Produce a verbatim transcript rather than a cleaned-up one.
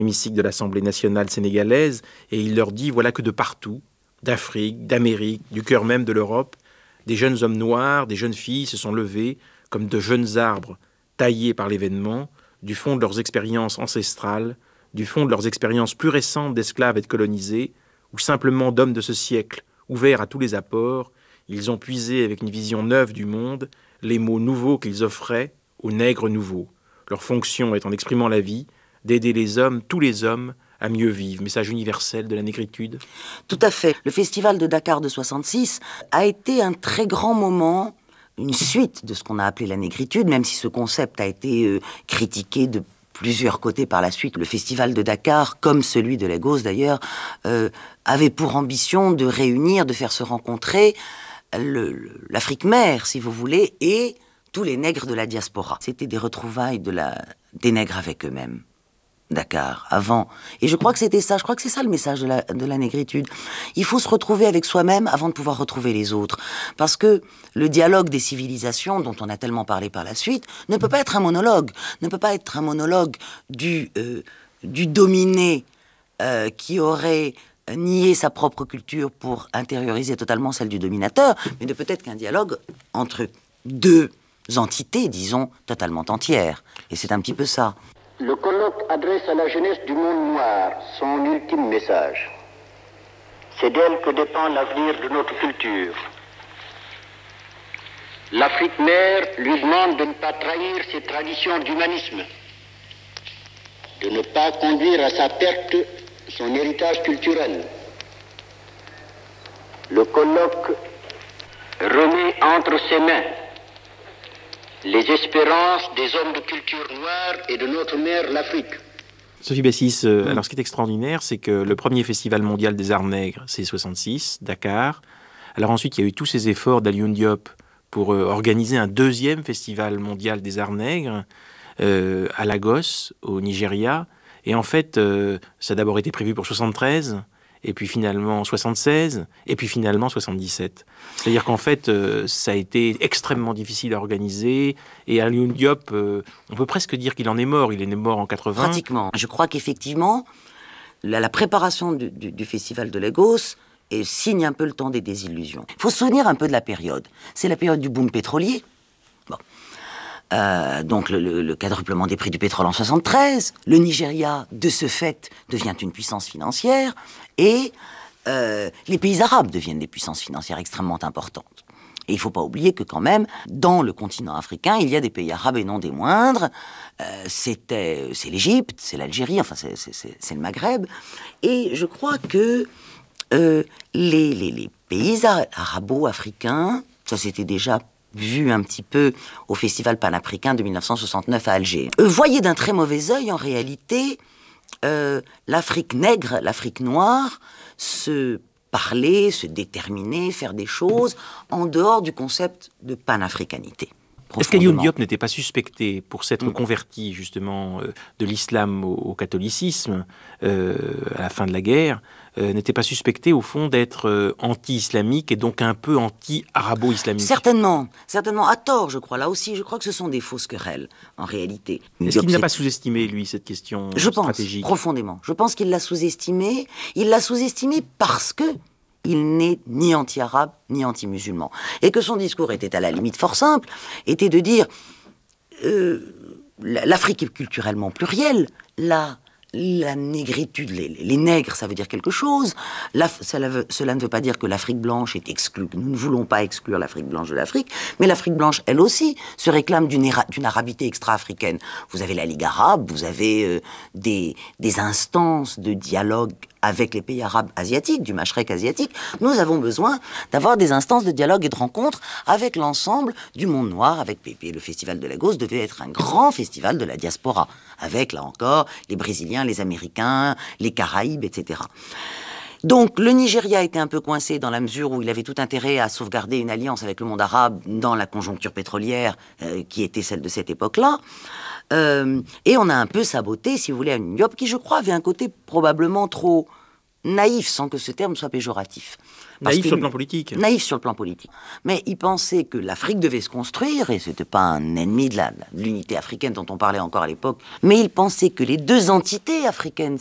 l'hémicycle de l'Assemblée nationale sénégalaise, et il leur dit voilà que de partout, d'Afrique, d'Amérique, du cœur même de l'Europe, des jeunes hommes noirs, des jeunes filles se sont levés comme de jeunes arbres taillés par l'événement, du fond de leurs expériences ancestrales, du fond de leurs expériences plus récentes d'esclaves et de colonisés, ou simplement d'hommes de ce siècle, ouverts à tous les apports, ils ont puisé avec une vision neuve du monde les mots nouveaux qu'ils offraient aux nègres nouveaux. Leur fonction est, en exprimant la vie, d'aider les hommes, tous les hommes, à mieux vivre. Message universel de la négritude. Tout à fait. Le festival de Dakar de soixante-six a été un très grand moment, une suite de ce qu'on a appelé la négritude, même si ce concept a été euh, critiqué de plusieurs côtés par la suite. Le festival de Dakar, comme celui de Lagos d'ailleurs, euh, avait pour ambition de réunir, de faire se rencontrer le, le, l'Afrique mère, si vous voulez, et tous les nègres de la diaspora. C'était des retrouvailles de la, des nègres avec eux-mêmes. Dakar, avant. Et je crois que c'était ça, je crois que c'est ça le message de la, de la négritude. Il faut se retrouver avec soi-même avant de pouvoir retrouver les autres. Parce que le dialogue des civilisations, dont on a tellement parlé par la suite, ne peut pas être un monologue, ne peut pas être un monologue du, euh, du dominé euh, qui aurait nié sa propre culture pour intérioriser totalement celle du dominateur, mais ne peut être qu'un dialogue entre deux entités, disons, totalement entières. Et c'est un petit peu ça. Le colloque adresse à la jeunesse du monde noir son ultime message. C'est d'elle que dépend l'avenir de notre culture. L'Afrique mère lui demande de ne pas trahir ses traditions d'humanisme, de ne pas conduire à sa perte son héritage culturel. Le colloque remet entre ses mains les espérances des hommes de culture noire et de notre mère, l'Afrique. Sophie Bessis, euh, mmh. alors ce qui est extraordinaire, c'est que le premier festival mondial des arts nègres, c'est soixante-six, Dakar. Alors ensuite, il y a eu tous ces efforts d'Alioune Diop pour euh, organiser un deuxième festival mondial des arts nègres euh, à Lagos, au Nigeria. Et en fait, euh, ça a d'abord été prévu pour soixante-treize, et puis finalement soixante-seize, et puis finalement soixante-dix-sept. C'est-à-dire qu'en fait, euh, ça a été extrêmement difficile à organiser, et Alioune Diop, euh, on peut presque dire qu'il en est mort, il est mort en quatre-vingts. Pratiquement. Je crois qu'effectivement, la, la préparation du, du, du festival de Lagos et signe un peu le temps des désillusions. Il faut se souvenir un peu de la période. C'est la période du boom pétrolier. Bon. Euh, donc le, le, le quadruplement des prix du pétrole en soixante-treize, le Nigeria, de ce fait, devient une puissance financière, et euh, les pays arabes deviennent des puissances financières extrêmement importantes. Et il ne faut pas oublier que quand même, dans le continent africain, il y a des pays arabes et non des moindres. Euh, c'était, c'est l'Égypte, c'est l'Algérie, enfin c'est, c'est, c'est, c'est le Maghreb. Et je crois que euh, les, les, les pays arabo-africains, ça c'était déjà vu un petit peu au Festival panafricain de dix-neuf cent soixante-neuf à Alger, euh, voyaient d'un très mauvais œil, en réalité, euh, l'Afrique nègre, l'Afrique noire, se parler, se déterminer, faire des choses en dehors du concept de panafricanité. Est-ce qu'Alioune Diop n'était pas suspecté pour s'être mmh. converti justement euh, de l'islam au, au catholicisme euh, à la fin de la guerre, euh, n'était pas suspecté au fond d'être euh, anti-islamique et donc un peu anti-arabo-islamique? Certainement, certainement, à tort je crois. Là aussi, je crois que ce sont des fausses querelles, en réalité. Est-ce Diop, qu'il n'a pas sous-estimé, lui, cette question je stratégique? Je pense, profondément. Je pense qu'il l'a sous-estimé. Il l'a sous-estimé parce que il n'est ni anti-arabe, ni anti-musulman. Et que son discours était à la limite fort simple, était de dire euh, l'Afrique est culturellement plurielle, la, la négritude, les, les nègres, ça veut dire quelque chose. La, cela, veut, cela ne veut pas dire que l'Afrique blanche est exclue. Nous ne voulons pas exclure l'Afrique blanche de l'Afrique, mais l'Afrique blanche, elle aussi, se réclame d'une, éra, d'une arabité extra-africaine. Vous avez la Ligue arabe, vous avez euh, des, des instances de dialogue avec les pays arabes asiatiques, du Machrek asiatique. Nous avons besoin d'avoir des instances de dialogue et de rencontre avec l'ensemble du monde noir, avec Pépé. Le festival de Lagos devait être un grand festival de la diaspora, avec, là encore, les Brésiliens, les Américains, les Caraïbes, et cetera. Donc, le Nigeria était un peu coincé dans la mesure où il avait tout intérêt à sauvegarder une alliance avec le monde arabe dans la conjoncture pétrolière euh, qui était celle de cette époque-là. Euh, et on a un peu saboté, si vous voulez, Alioune Diop, qui, je crois, avait un côté probablement trop naïf, sans que ce terme soit péjoratif. Parce Naïf que- sur le plan politique. Naïf sur le plan politique. Mais il pensait que l'Afrique devait se construire, et c'était pas un ennemi de la- de l'unité africaine dont on parlait encore à l'époque, mais il pensait que les deux entités africaines,